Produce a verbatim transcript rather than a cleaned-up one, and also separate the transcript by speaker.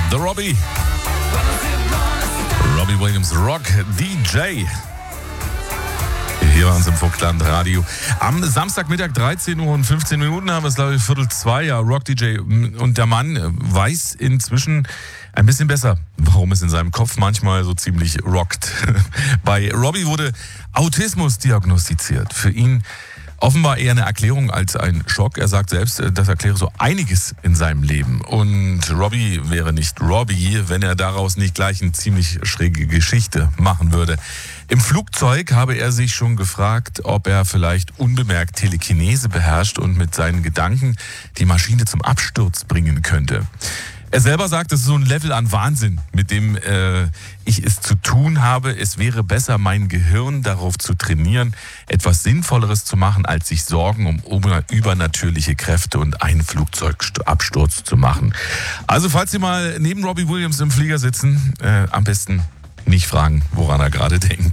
Speaker 1: The Robbie. Robbie Williams, Rock D J. Hier bei uns im Vogtland Radio. Am Samstagmittag dreizehn Uhr und fünfzehn Minuten haben wir es, glaube ich, Viertel zwei, ja, Rock D J. Und der Mann weiß inzwischen ein bisschen besser, warum es in seinem Kopf manchmal so ziemlich rockt. Bei Robbie wurde Autismus diagnostiziert. Für ihn offenbar eher eine Erklärung als ein Schock. Er sagt selbst, das erkläre so einiges in seinem Leben. Und Robbie wäre nicht Robbie, wenn er daraus nicht gleich eine ziemlich schräge Geschichte machen würde. Im Flugzeug habe er sich schon gefragt, ob er vielleicht unbemerkt Telekinese beherrscht und mit seinen Gedanken die Maschine zum Absturz bringen könnte. Er selber sagt, das ist so ein Level an Wahnsinn, mit dem äh, ich es zu tun habe. Es wäre besser, mein Gehirn darauf zu trainieren, etwas Sinnvolleres zu machen, als sich Sorgen um übernatürliche Kräfte und einen Flugzeugabsturz zu machen. Also falls Sie mal neben Robbie Williams im Flieger sitzen, äh, am besten nicht fragen, woran er gerade denkt.